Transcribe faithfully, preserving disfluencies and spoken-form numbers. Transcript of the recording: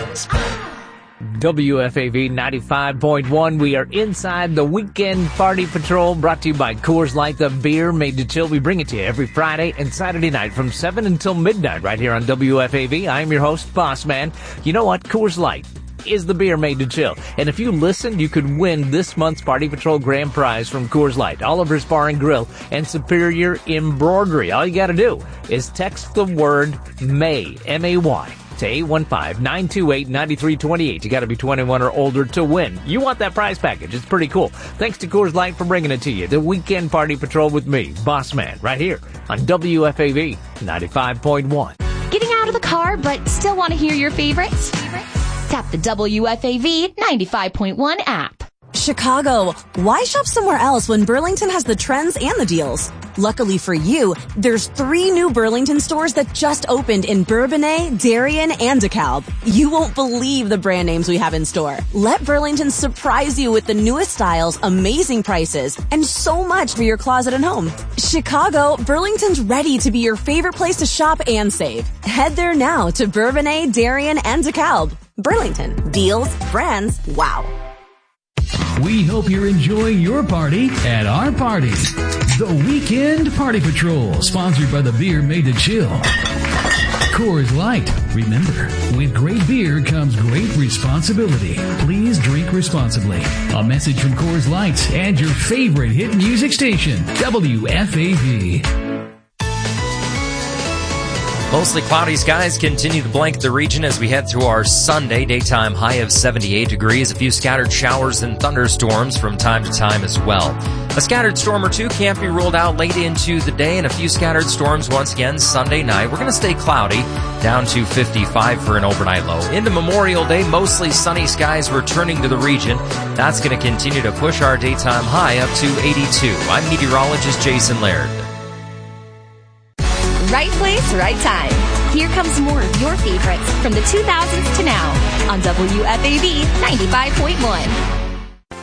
W F A V ninety-five point one. We are inside the Weekend Party Patrol, brought to you by Coors Light, the beer made to chill. We bring it to you every Friday and Saturday night from seven until midnight right here on W F A V. I am your host, Boss Man. You know what? Coors Light is the beer made to chill. And if you listen, you could win this month's Party Patrol grand prize from Coors Light, Oliver's Bar and Grill, and Superior Embroidery. All you got to do is text the word May, M A Y, to eight one five, nine two eight, nine three two eight. You got to be twenty-one or older to win. You want that prize package. It's pretty cool. Thanks to Coors Light for bringing it to you. The Weekend Party Patrol with me, Boss Man, right here on W F A V ninety-five point one. Getting out of the car but still want to hear your favorites? Tap the W F A V ninety-five point one app. Chicago, why shop somewhere else when Burlington has the trends and the deals? Luckily for you, there's three new Burlington stores that just opened in Bourbonnais, Darien, and DeKalb. You won't believe the brand names we have in store. Let Burlington surprise you with the newest styles, amazing prices, and so much for your closet and home. Chicago, Burlington's ready to be your favorite place to shop and save. Head there now to Bourbonnais, Darien, and DeKalb. Burlington. Deals, brands, wow. We hope you're enjoying your party at our party. The Weekend Party Patrol, sponsored by the beer made to chill. Coors Light. Remember, with great beer comes great responsibility. Please drink responsibly. A message from Coors Light and your favorite hit music station, W F A V. Mostly cloudy skies continue to blanket the region as we head through our Sunday. Daytime high of seventy-eight degrees. A few scattered showers and thunderstorms from time to time as well. A scattered storm or two can't be ruled out late into the day, and a few scattered storms once again Sunday night. We're going to stay cloudy, down to fifty-five for an overnight low. Into Memorial Day, mostly sunny skies returning to the region. That's going to continue to push our daytime high up to eighty-two. I'm meteorologist Jason Laird. Right place, right time. Here comes more of your favorites from the two thousands to now on W F A V ninety-five point one.